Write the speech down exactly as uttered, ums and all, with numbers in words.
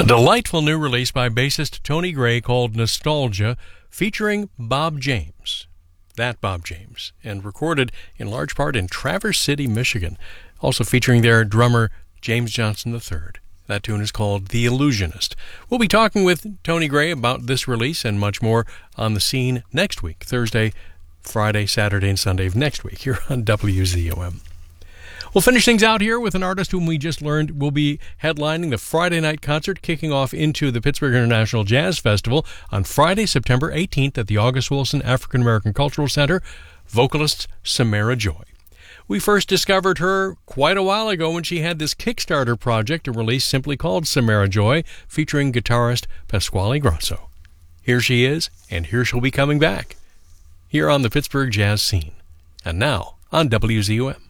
delightful new release by bassist Tony Gray called Nostalgia, featuring Bob James. That Bob James, and recorded in large part in Traverse City, Michigan. Also featuring their drummer James Johnson the third. That tune is called The Illusionist. We'll be talking with Tony Gray about this release and much more on The Scene next week, Thursday, Friday, Saturday, and Sunday of next week here on W Z O M. We'll finish things out here with an artist whom we just learned will be headlining the Friday night concert kicking off into the Pittsburgh International Jazz Festival on Friday, September eighteenth at the August Wilson African American Cultural Center, vocalist Samara Joy. We first discovered her quite a while ago when she had this Kickstarter project, a release simply called Samara Joy, featuring guitarist Pasquale Grosso. Here she is, and here she'll be coming back, here on the Pittsburgh Jazz Scene. And now on W Z O M.